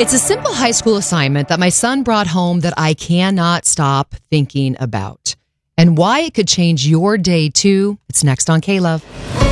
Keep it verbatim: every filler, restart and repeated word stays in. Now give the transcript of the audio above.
It's a simple high school assignment that my son brought home that I cannot stop thinking about. And why it could change your day too. It's next on K-Love.